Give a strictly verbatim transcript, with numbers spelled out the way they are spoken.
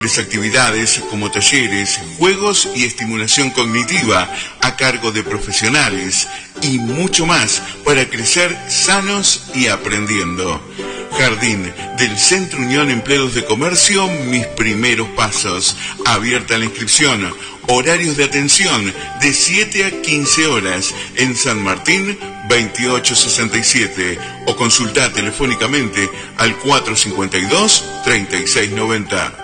Actividades como talleres, juegos y estimulación cognitiva a cargo de profesionales y mucho más para crecer sanos y aprendiendo. Jardín del Centro Unión Empleados de Comercio, Mis Primeros Pasos. Abierta la inscripción. Horarios de atención de siete a quince horas en San Martín veintiocho sesenta y siete o consulta telefónicamente al cuatro cincuenta y dos, treinta y seis noventa.